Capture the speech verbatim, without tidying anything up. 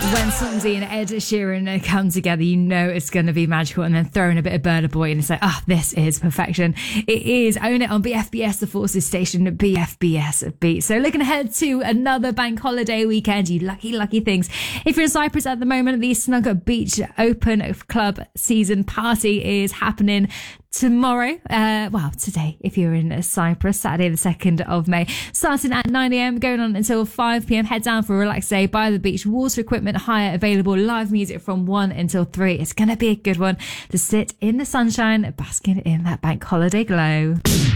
When Swansea and Ed Sheeran come together, you know it's going to be magical, and then throw in a bit of Burna Boy and it's like, ah, oh, this is perfection. It is. Own It on B F B S, the Forces station, B F B S Beat. So looking ahead to another bank holiday weekend, you lucky, lucky things. If you're in Cyprus at the moment, the Snugger Beach Open Club season party is happening tomorrow, uh, well, today, if you're in Cyprus, Saturday the second of May, starting at nine a.m, going on until five p.m. Head down for a relaxed day by the beach, water equipment hire available, live music from one until three. It's going to be a good one to sit in the sunshine, basking in that bank holiday glow.